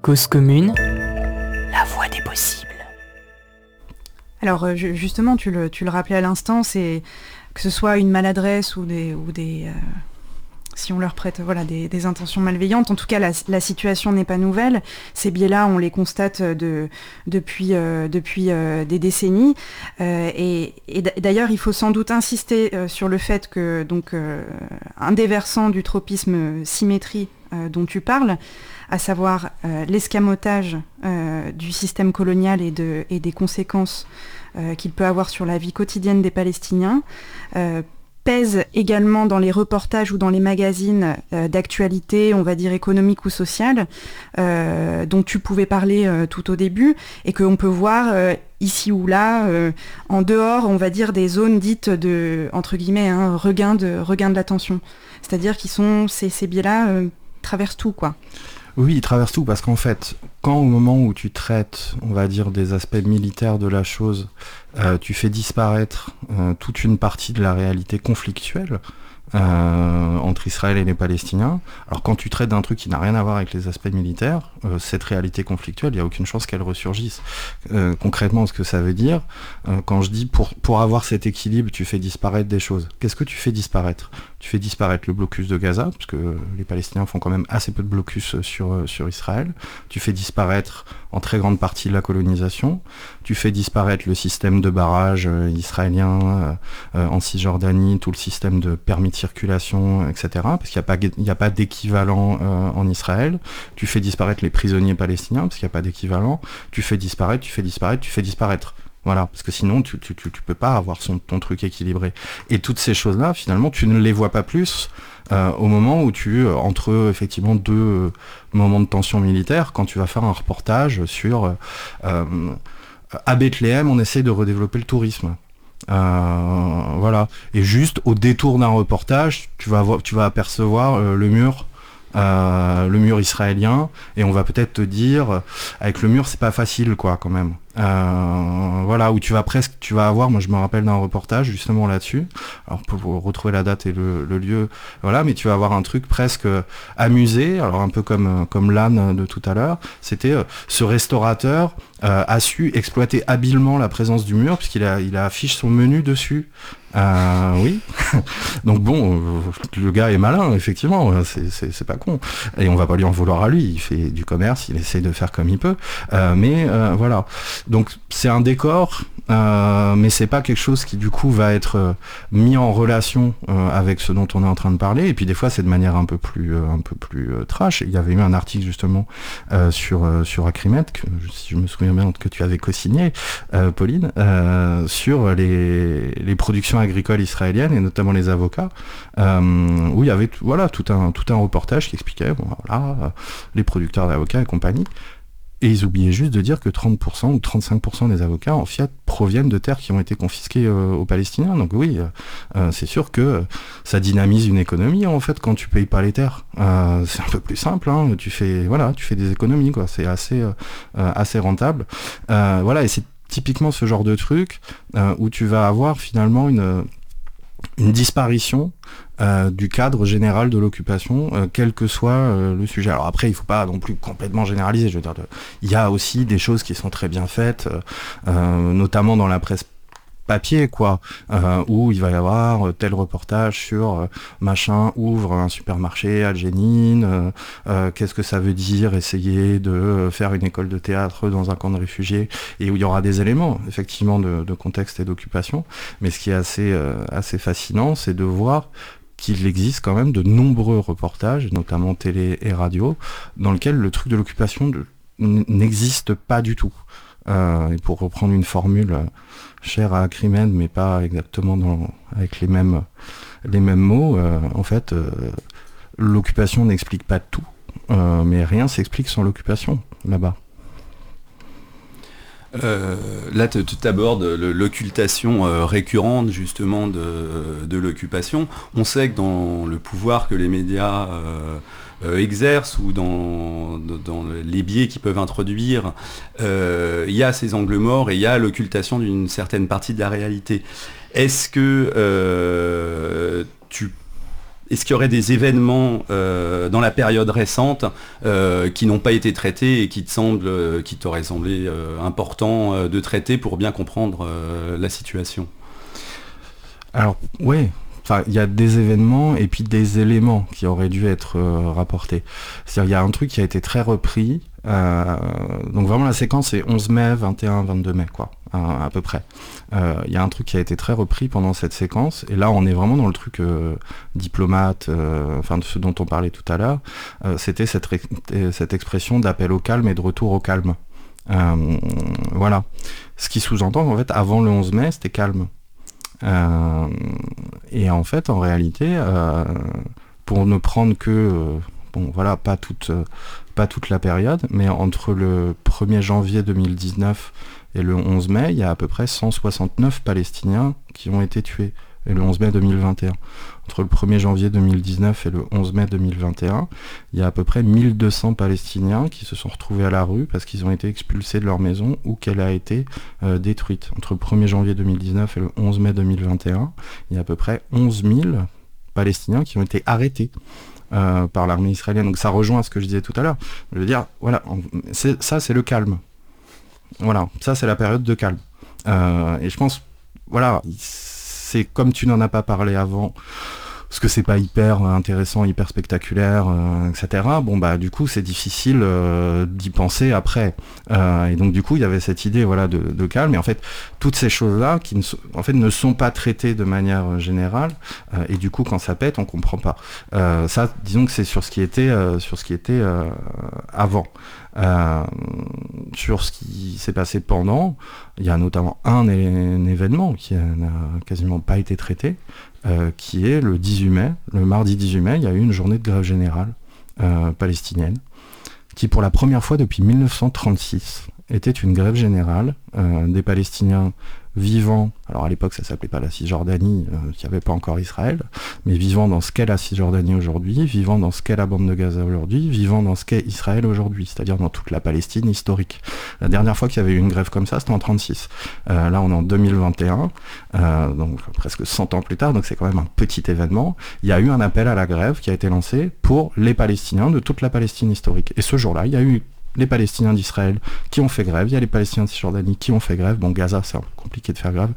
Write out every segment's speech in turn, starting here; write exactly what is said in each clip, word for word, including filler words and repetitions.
Cause commune, la voie des possibles. Alors euh, justement, tu le, tu le rappelais à l'instant, c'est que ce soit une maladresse ou des... Ou des euh, si on leur prête voilà, des, des intentions malveillantes, en tout cas la, la situation n'est pas nouvelle. Ces biais-là, on les constate de, depuis, euh, depuis euh, des décennies. Euh, et, et d'ailleurs, il faut sans doute insister euh, sur le fait que donc, euh, un des versants du tropisme symétrie euh, dont tu parles, à savoir euh, l'escamotage euh, du système colonial et, de, et des conséquences euh, qu'il peut avoir sur la vie quotidienne des Palestiniens, euh, pèse également dans les reportages ou dans les magazines euh, d'actualité, on va dire économique ou sociale, euh, dont tu pouvais parler euh, tout au début, et qu'on peut voir euh, ici ou là, euh, en dehors, on va dire, des zones dites de, entre guillemets, hein, regain de, regain de l'attention. C'est-à-dire qu'ils sont, ces, ces biais-là euh, traversent tout, quoi. Oui, ils traversent tout, parce qu'en fait, quand au moment où tu traites, on va dire, des aspects militaires de la chose, euh, tu fais disparaître euh, toute une partie de la réalité conflictuelle euh, entre Israël et les Palestiniens, alors quand tu traites d'un truc qui n'a rien à voir avec les aspects militaires, euh, cette réalité conflictuelle, il n'y a aucune chance qu'elle ressurgisse. Euh, concrètement, ce que ça veut dire, euh, quand je dis pour, pour avoir cet équilibre, tu fais disparaître des choses, qu'est-ce que tu fais disparaître ? Tu fais disparaître le blocus de Gaza, parce que les Palestiniens font quand même assez peu de blocus sur, sur Israël. Tu fais disparaître en très grande partie la colonisation. Tu fais disparaître le système de barrage euh, israélien euh, en Cisjordanie, tout le système de permis de circulation, et cetera. Parce qu'il n'y a pas, il n'y a pas d'équivalent euh, en Israël. Tu fais disparaître les prisonniers palestiniens, parce qu'il n'y a pas d'équivalent. Tu fais disparaître, tu fais disparaître, tu fais disparaître. Voilà, parce que sinon tu, tu, tu, tu peux pas avoir son, ton truc équilibré. Et toutes ces choses-là, finalement, tu ne les vois pas plus euh, au moment où tu, entre effectivement deux euh, moments de tension militaire, quand tu vas faire un reportage sur euh, à Bethléem, on essaie de redévelopper le tourisme. Euh, voilà. Et juste au détour d'un reportage, tu vas voir, tu vas apercevoir euh, le mur. Euh, le mur israélien, et on va peut-être te dire avec le mur c'est pas facile quoi quand même. Euh, voilà, où tu vas presque, tu vas avoir, moi je me rappelle d'un reportage justement là-dessus, alors pour retrouver la date et le, le lieu, voilà, mais tu vas avoir un truc presque amusé, alors un peu comme, comme l'âne de tout à l'heure, c'était euh, ce restaurateur euh, a su exploiter habilement la présence du mur, puisqu'il a, il a affiché son menu dessus. Euh, oui, donc bon, euh, le gars est malin, effectivement, c'est, c'est, c'est pas con, et on va pas lui en vouloir à lui, il fait du commerce, il essaie de faire comme il peut, euh, mais euh, voilà, donc c'est un décor, euh, mais c'est pas quelque chose qui du coup va être euh, mis en relation euh, avec ce dont on est en train de parler, et puis des fois c'est de manière un peu plus, euh, un peu plus euh, trash. Il y avait eu un article justement euh, sur, euh, sur Acrimed, que, si je me souviens bien, que tu avais co-signé, euh, Pauline, euh, sur les, les productions agricoles israéliennes et notamment les avocats, euh, où il y avait voilà tout un tout un reportage qui expliquait bon, voilà euh, les producteurs d'avocats et compagnie, et ils oubliaient juste de dire que trente pour cent ou trente-cinq pour cent des avocats en fait proviennent de terres qui ont été confisquées euh, aux Palestiniens. Donc oui, euh, c'est sûr que euh, ça dynamise une économie en fait quand tu payes pas les terres. Euh, c'est un peu plus simple, hein, tu fais voilà, tu fais des économies quoi, c'est assez euh, assez rentable. Euh, voilà, et c'est typiquement ce genre de truc euh, où tu vas avoir finalement une, une disparition euh, du cadre général de l'occupation, euh, quel que soit euh, le sujet. Alors après, il ne faut pas non plus complètement généraliser. Je veux dire, il y a aussi des choses qui sont très bien faites, euh, notamment dans la presse papier quoi, euh, où il va y avoir tel reportage sur euh, machin ouvre un supermarché à Jenin, euh, euh, qu'est-ce que ça veut dire essayer de faire une école de théâtre dans un camp de réfugiés, et où il y aura des éléments effectivement de, de contexte et d'occupation, mais ce qui est assez, euh, assez fascinant, c'est de voir qu'il existe quand même de nombreux reportages, notamment télé et radio, dans lesquels le truc de l'occupation de, n'existe pas du tout. Euh, et pour reprendre une formule euh, chère à Acrimed, mais pas exactement dans, avec les mêmes, les mêmes mots, euh, en fait, euh, l'occupation n'explique pas tout, euh, mais rien s'explique sans l'occupation, là-bas. Euh, là, tu abordes l'occultation euh, récurrente justement de, de l'occupation. On sait que dans le pouvoir que les médias euh, euh, exercent ou dans, dans les biais qu'ils peuvent introduire, euh, il y a ces angles morts et il y a l'occultation d'une certaine partie de la réalité. Est-ce que euh, tu est-ce qu'il y aurait des événements euh, dans la période récente euh, qui n'ont pas été traités et qui te semblent, euh, qui t'auraient semblé euh, importants euh, de traiter pour bien comprendre euh, la situation? Alors, oui. Enfin, il y a des événements et puis des éléments qui auraient dû être euh, rapportés. C'est-à-dire, il y a un truc qui a été très repris. Euh, donc vraiment, la séquence c'est onze mai, vingt et un, vingt-deux mai, quoi, à, à peu près. Il euh, y a un truc qui a été très repris pendant cette séquence. Et là, on est vraiment dans le truc euh, diplomate, euh, enfin de ce dont on parlait tout à l'heure. Euh, c'était cette, ré- cette expression d'appel au calme et de retour au calme. Euh, voilà. Ce qui sous-entend qu'en fait, avant le onze mai, c'était calme. Euh, et en fait, en réalité, euh, pour ne prendre que, euh, bon, voilà, pas toute, euh, pas toute la période, mais entre le premier janvier deux mille dix-neuf et le onze mai, il y a à peu près cent soixante-neuf Palestiniens qui ont été tués. Et le onze mai deux mille vingt et un. Entre le premier janvier deux mille dix-neuf et le onze mai deux mille vingt et un, il y a à peu près mille deux cents Palestiniens qui se sont retrouvés à la rue parce qu'ils ont été expulsés de leur maison ou qu'elle a été euh, détruite. Entre le premier janvier deux mille dix-neuf et le onze mai deux mille vingt et un, il y a à peu près onze mille Palestiniens qui ont été arrêtés euh, par l'armée israélienne. Donc ça rejoint à ce que je disais tout à l'heure. Je veux dire, voilà, c'est, ça c'est le calme. Voilà, ça c'est la période de calme. Euh, et je pense, voilà, c'est comme tu n'en as pas parlé avant, parce que c'est pas hyper intéressant, hyper spectaculaire, euh, et cetera. Bon bah du coup c'est difficile euh, d'y penser après. Euh, et donc du coup il y avait cette idée voilà de, de calme. Et en fait toutes ces choses-là qui ne, so- en fait, ne sont pas traitées de manière générale. Euh, et du coup quand ça pète on comprend pas. Euh, ça disons que c'est sur ce qui était euh, sur ce qui était euh, avant. Euh, sur ce qui s'est passé pendant, il y a notamment un, é- un événement qui n'a quasiment pas été traité, euh, qui est le dix-huit mai. Le mardi dix-huit mai, il y a eu une journée de grève générale euh, palestinienne, qui pour la première fois depuis mille neuf cent trente-six était une grève générale euh, des Palestiniens vivant, alors à l'époque ça s'appelait pas la Cisjordanie, euh, il n'y avait pas encore Israël, mais vivant dans ce qu'est la Cisjordanie aujourd'hui, vivant dans ce qu'est la bande de Gaza aujourd'hui, vivant dans ce qu'est Israël aujourd'hui, c'est-à-dire dans toute la Palestine historique. La dernière fois qu'il y avait eu une grève comme ça, c'était en trente-six. Euh, là on est en deux mille vingt et un, euh, donc presque cent ans plus tard, donc c'est quand même un petit événement. Il y a eu un appel à la grève qui a été lancé pour les Palestiniens de toute la Palestine historique. Et ce jour-là, il y a eu les Palestiniens d'Israël qui ont fait grève, il y a les Palestiniens de Cisjordanie qui ont fait grève. Bon, Gaza, c'est un peu compliqué de faire grève.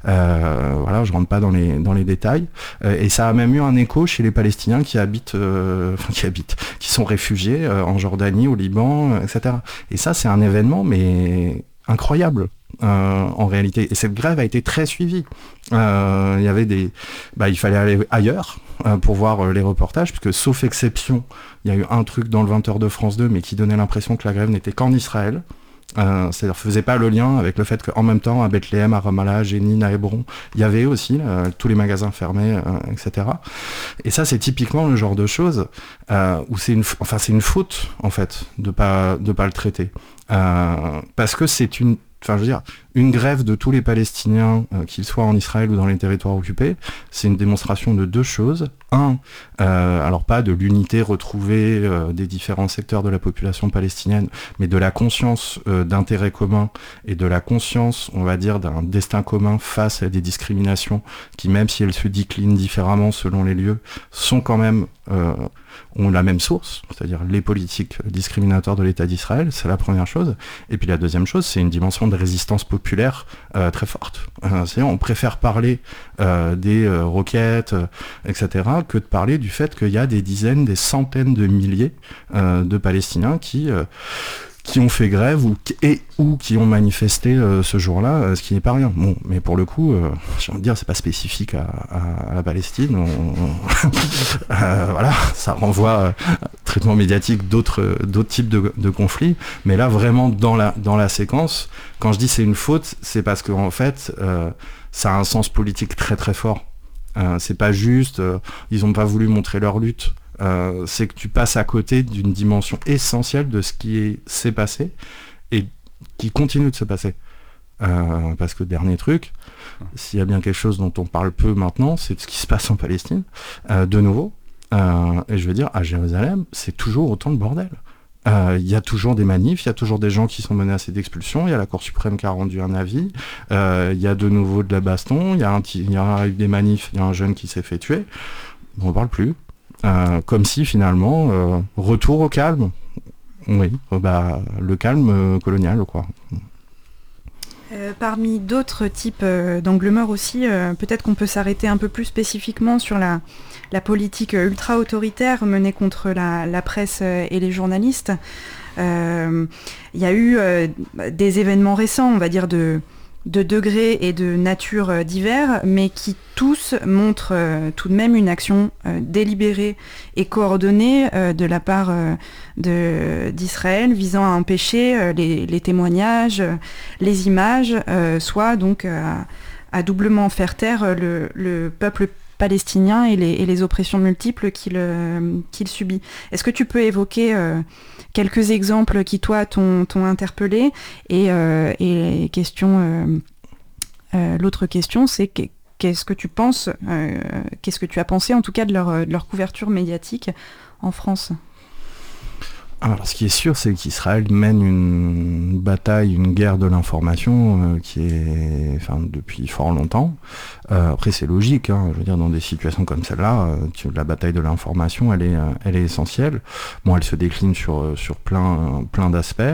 Euh, voilà, je rentre pas dans les dans les détails. Euh, et ça a même eu un écho chez les Palestiniens qui habitent, euh, enfin qui habitent, qui sont réfugiés euh, en Jordanie, au Liban, euh, et cetera. Et ça, c'est un événement, mais incroyable. Euh, en réalité, et cette grève a été très suivie. Euh, il y avait des, bah, il fallait aller ailleurs euh, pour voir euh, les reportages, puisque sauf exception, il y a eu un truc dans le vingt heures de France deux, mais qui donnait l'impression que la grève n'était qu'en Israël. Euh, c'est-à-dire faisait pas le lien avec le fait qu'en même temps à Bethléem, à Ramallah, à Jénine, à Hébron, il y avait aussi euh, tous les magasins fermés, euh, et cetera. Et ça, c'est typiquement le genre de choses euh, où c'est une, enfin c'est une faute en fait de pas de pas le traiter, euh, parce que c'est une Enfin, je veux dire, une grève de tous les Palestiniens, euh, qu'ils soient en Israël ou dans les territoires occupés, c'est une démonstration de deux choses. Un, euh, alors pas de l'unité retrouvée euh, des différents secteurs de la population palestinienne, mais de la conscience euh, d'intérêt commun et de la conscience, on va dire, d'un destin commun face à des discriminations qui, même si elles se déclinent différemment selon les lieux, sont quand même... Euh, ont la même source, c'est-à-dire les politiques discriminatoires de l'État d'Israël, c'est la première chose. Et puis la deuxième chose, c'est une dimension de résistance populaire euh, très forte. Euh, c'est-à-dire on préfère parler euh, des euh, roquettes, euh, et cetera, que de parler du fait qu'il y a des dizaines, des centaines de milliers euh, de Palestiniens qui... Euh, qui ont fait grève ou, et ou qui ont manifesté euh, ce jour-là, euh, ce qui n'est pas rien. Bon, mais pour le coup, euh, j'ai envie de dire, c'est pas spécifique à, à, à la Palestine. On, on, euh, voilà, ça renvoie euh, traitement médiatique d'autres d'autres types de, de conflits. Mais là, vraiment dans la dans la séquence, quand je dis c'est une faute, c'est parce que en fait, euh, ça a un sens politique très très fort. Euh, c'est pas juste, euh, ils ont pas voulu montrer leur lutte. Euh, c'est que tu passes à côté d'une dimension essentielle de ce qui est, s'est passé et qui continue de se passer. Euh, parce que dernier truc, s'il y a bien quelque chose dont on parle peu maintenant, c'est de ce qui se passe en Palestine. Euh, de nouveau, euh, et je veux dire, à Jérusalem, c'est toujours autant de bordel. Il euh, y a toujours des manifs, il y a toujours des gens qui sont menacés d'expulsion, il y a la Cour suprême qui a rendu un avis, il euh, y a de nouveau de la baston, il y, y a eu des manifs, il y a un jeune qui s'est fait tuer. on ne parle plus. Euh, comme si finalement, euh, retour au calme. Oui, euh, bah, le calme euh, colonial, quoi. Euh, parmi d'autres types euh, d'angles morts aussi, euh, peut-être qu'on peut s'arrêter un peu plus spécifiquement sur la, la politique ultra-autoritaire menée contre la, la presse euh, et les journalistes. Il euh, y a eu euh, des événements récents, on va dire, de, de degrés et de nature euh, divers, mais qui tous montrent euh, tout de même une action euh, délibérée et coordonnée euh, de la part euh, de, d'Israël visant à empêcher euh, les, les témoignages, euh, les images, euh, soit donc euh, à, à doublement faire taire le, le peuple palestinien et les, et les oppressions multiples qu'il, euh, qu'il subit. Est-ce que tu peux évoquer euh, quelques exemples qui, toi, t'ont, t'ont interpellé et, euh, et question, euh, euh, l'autre question, c'est que, qu'est-ce que tu penses, euh, qu'est-ce que tu as pensé, en tout cas, de leur, de leur couverture médiatique en France ? Alors, ce qui est sûr, c'est qu'Israël mène une bataille, une guerre de l'information euh, qui est, enfin, depuis fort longtemps. Euh, après, c'est logique, hein, je veux dire, dans des situations comme celle-là, euh, tu, la bataille de l'information, elle est, euh, elle est essentielle. Bon, elle se décline sur sur plein, plein d'aspects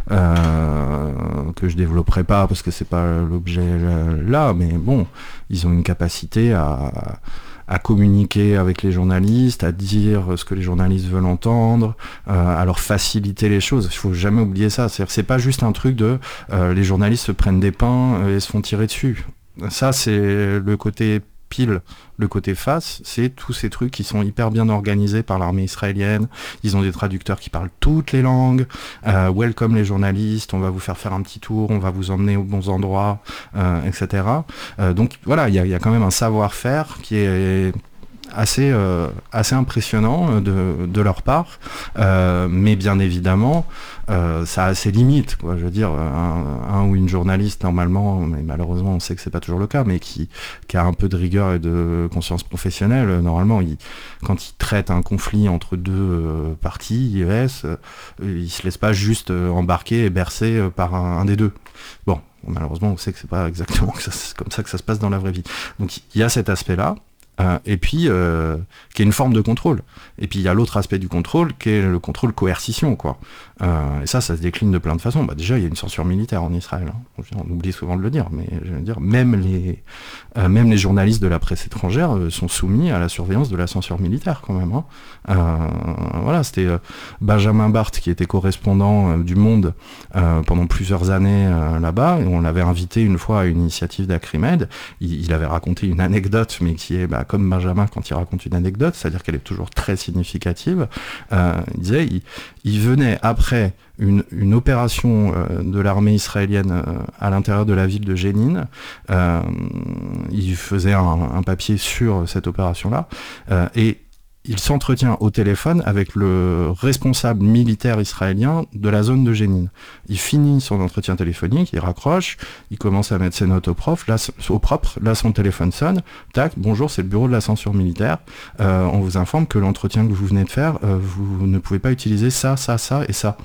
euh, que je développerai pas parce que c'est pas l'objet là, mais bon, ils ont une capacité à à communiquer avec les journalistes, à dire ce que les journalistes veulent entendre, euh, à leur faciliter les choses. Il faut jamais oublier ça. C'est-à-dire, c'est pas juste un truc de euh, les journalistes se prennent des pains et se font tirer dessus. Ça, c'est le côté pile. Le côté face, c'est tous ces trucs qui sont hyper bien organisés par l'armée israélienne. Ils ont des traducteurs qui parlent toutes les langues. Euh, welcome les journalistes, on va vous faire faire un petit tour, on va vous emmener aux bons endroits, euh, et cetera. Euh, donc voilà, il y a, y a quand même un savoir-faire qui est assez, euh, assez impressionnant de, de leur part. Euh, mais bien évidemment, euh, ça a ses limites, quoi. Je veux dire, un, un ou une journaliste, normalement, mais malheureusement, on sait que c'est pas toujours le cas, mais qui, qui a un peu de rigueur et de conscience professionnelle, normalement, il, quand il traite un conflit entre deux euh, parties, I E S, euh, il se laisse pas juste euh, embarquer et bercer euh, par un, un des deux. Bon, malheureusement, on sait que c'est pas exactement que ça, c'est comme ça que ça se passe dans la vraie vie. Donc, il y a cet aspect-là. Euh, et puis, euh, qui est une forme de contrôle. Et puis, il y a l'autre aspect du contrôle, qui est le contrôle coercition, quoi. Euh, et ça, ça se décline de plein de façons. Bah, déjà, il y a une censure militaire en Israël. Hein. On oublie souvent de le dire, mais je veux dire, même les, euh, même les journalistes de la presse étrangère euh, sont soumis à la surveillance de la censure militaire, quand même. Hein. Euh, voilà, c'était euh, Benjamin Barth, qui était correspondant euh, du Monde euh, pendant plusieurs années euh, là-bas, et on l'avait invité une fois à une initiative d'Acrimed. Il, il avait raconté une anecdote, mais qui est bah, comme Benjamin quand il raconte une anecdote, c'est-à-dire qu'elle est toujours très significative. Euh, il disait, il, il venait après une, une opération euh, de l'armée israélienne euh, à l'intérieur de la ville de Jénine. Euh, il faisait un, un papier sur cette opération-là, euh, et il s'entretient au téléphone avec le responsable militaire israélien de la zone de Jénine. Il finit son entretien téléphonique, il raccroche, il commence à mettre ses notes au, prof, là, au propre, là son téléphone sonne, tac, bonjour, c'est le bureau de la censure militaire, euh, on vous informe que l'entretien que vous venez de faire, euh, vous ne pouvez pas utiliser ça, ça, ça et ça.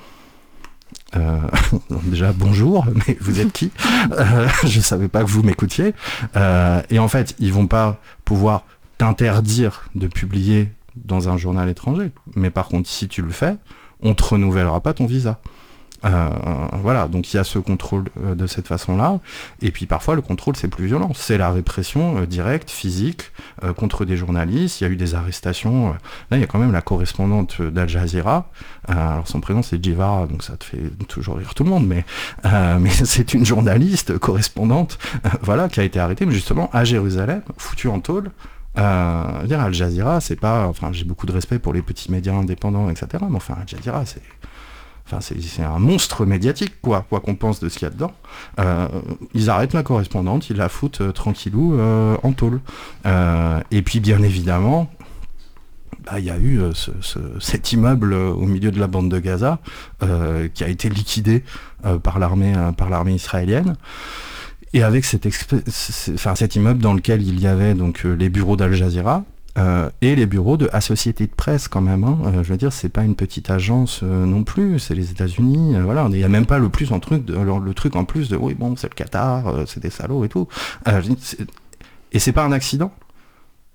Euh, déjà bonjour, mais vous êtes qui? euh, Je savais pas que vous m'écoutiez. Euh, et en fait, ils vont pas pouvoir t'interdire de publier dans un journal étranger. Mais par contre, si tu le fais, on te renouvellera pas ton visa. Euh, voilà, donc il y a ce contrôle euh, de cette façon-là. Et puis parfois, le contrôle, c'est plus violent. C'est la répression euh, directe, physique, euh, contre des journalistes. Il y a eu des arrestations. Euh, là, il y a quand même la correspondante d'Al Jazeera. Euh, alors son prénom, c'est Djivara, donc ça te fait toujours rire tout le monde. Mais, euh, mais c'est une journaliste, correspondante, euh, voilà, qui a été arrêtée, mais justement à Jérusalem, foutue en tôle. Euh, dire Al Jazeera, c'est pas, enfin, j'ai beaucoup de respect pour les petits médias indépendants, et cetera. Mais enfin, Al Jazeera, c'est, enfin, c'est, c'est un monstre médiatique, quoi, quoi qu'on pense de ce qu'il y a dedans. Euh, ils arrêtent la correspondante, ils la foutent euh, tranquillou euh, en tôle. Euh, et puis, bien évidemment, bah, il y a eu euh, ce, ce, cet immeuble euh, au milieu de la bande de Gaza euh, qui a été liquidé euh, par l'armée, euh, par l'armée israélienne. Et avec cet, exp... enfin, cet immeuble dans lequel il y avait donc euh, les bureaux d'Al Jazeera euh, et les bureaux de Associated Press quand même. Hein. Euh, je veux dire, c'est pas une petite agence euh, non plus, c'est les États-Unis. Euh, voilà, il y a même pas le plus en truc, de, le, le truc en plus de oui bon c'est le Qatar, euh, c'est des salauds et tout. Euh, c'est... Et c'est pas un accident.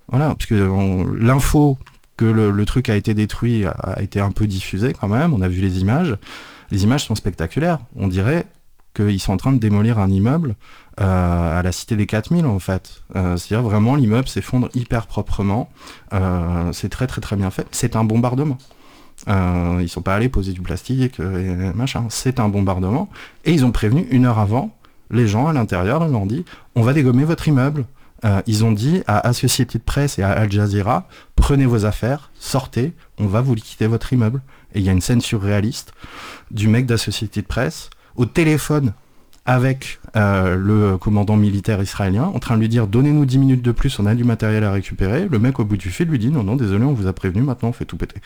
Voilà, parce que on, l'info que le, le truc a été détruit a, a été un peu diffusée quand même. On a vu les images. Les images sont spectaculaires. On dirait qu'ils sont en train de démolir un immeuble euh, à la Cité des quatre mille en fait. Euh, c'est-à-dire vraiment l'immeuble s'effondre hyper proprement. Euh, c'est très très très bien fait. C'est un bombardement. Euh, ils sont pas allés poser du plastique euh, et machin. C'est un bombardement. Et ils ont prévenu une heure avant les gens à l'intérieur. Ils leur ont dit on va dégommer votre immeuble. Euh, ils ont dit à Associated Press et à Al Jazeera prenez vos affaires, sortez, on va vous liquider votre immeuble. Et il y a une scène surréaliste du mec d'Associated Press au téléphone avec euh, le commandant militaire israélien en train de lui dire donnez-nous dix minutes de plus, on a du matériel à récupérer. Le mec au bout du fil lui dit non non désolé on vous a prévenu, maintenant on fait tout péter.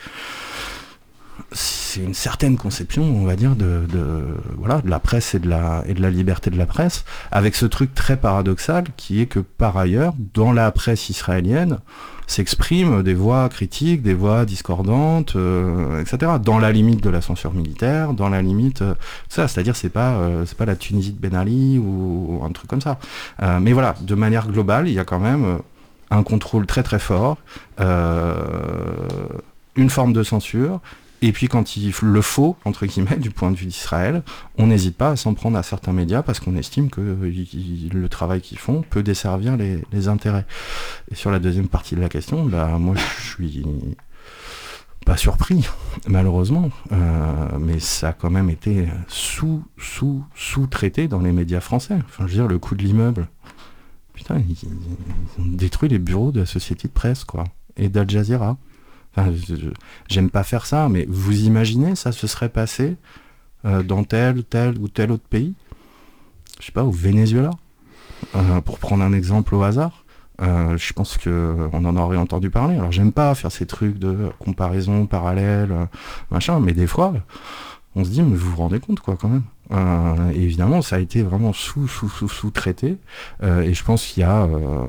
C'est une certaine conception, on va dire, de, de, voilà, de la presse et de la, et de la liberté de la presse, avec ce truc très paradoxal qui est que par ailleurs, dans la presse israélienne, s'expriment des voix critiques, des voix discordantes, euh, et cetera. Dans la limite de la censure militaire, dans la limite, euh, ça, c'est-à-dire c'est pas, euh, c'est pas la Tunisie de Ben Ali ou, ou un truc comme ça. Euh, mais voilà, de manière globale, il y a quand même euh, un contrôle très très fort, euh, une forme de censure. Et puis quand il le faut, entre guillemets, du point de vue d'Israël, on n'hésite pas à s'en prendre à certains médias parce qu'on estime que y, le travail qu'ils font peut desservir les, les intérêts. Et sur la deuxième partie de la question, bah, moi je suis pas surpris, malheureusement, euh, mais ça a quand même été sous, sous, sous-traité dans les médias français. Enfin, je veux dire, le coup de l'immeuble, putain, ils, ils ont détruit les bureaux de la Société de Presse, quoi, et d'Al Jazeera. Enfin, je, je, j'aime pas faire ça, mais vous imaginez, ça se serait passé euh, dans tel, tel ou tel autre pays, je sais pas, au Venezuela, euh, pour prendre un exemple au hasard. Euh, je pense que on en aurait entendu parler. Alors j'aime pas faire ces trucs de comparaison parallèle, euh, machin, mais des fois, on se dit, mais vous vous rendez compte, quoi, quand même. Euh, et évidemment, ça a été vraiment sous, sous, sous, sous-traité, euh, et je pense qu'il y a... Euh,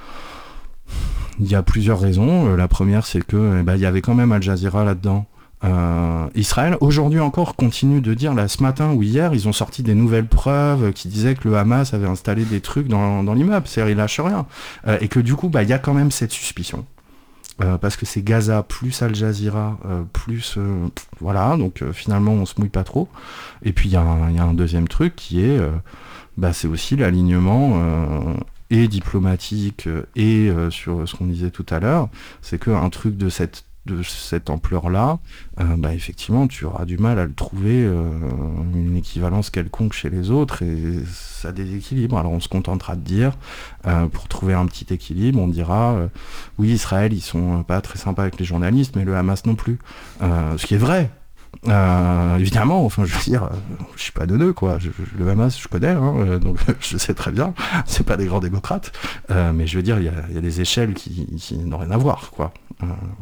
Il y a plusieurs raisons. Euh, la première, c'est que eh ben, il y avait quand même Al Jazeera là-dedans. Euh, Israël, aujourd'hui encore, continue de dire, là, ce matin ou hier, ils ont sorti des nouvelles preuves qui disaient que le Hamas avait installé des trucs dans, dans l'immeuble. C'est-à-dire, ils lâchent rien. Euh, et que du coup, bah, il y a quand même cette suspicion. Euh, parce que c'est Gaza plus Al Jazeera euh, plus... Euh, voilà, donc euh, finalement, on se mouille pas trop. Et puis, il y, y a un deuxième truc qui est... Euh, bah, c'est aussi l'alignement... Euh, et diplomatique et euh, sur ce qu'on disait tout à l'heure, c'est qu'un truc de cette, de cette ampleur-là, euh, bah, effectivement, tu auras du mal à le trouver euh, une équivalence quelconque chez les autres et ça déséquilibre. Alors on se contentera de dire, euh, pour trouver un petit équilibre, on dira, euh, oui, Israël, ils sont pas très sympas avec les journalistes, mais le Hamas non plus. Euh, ce qui est vrai. Euh, évidemment, enfin, je veux dire, euh, je suis pas de deux, quoi. Je, je, le Hamas, je connais, hein, euh, donc je sais très bien. C'est pas des grands démocrates, euh, mais je veux dire, il y a, y a des échelles qui, qui n'ont rien à voir, quoi. Euh,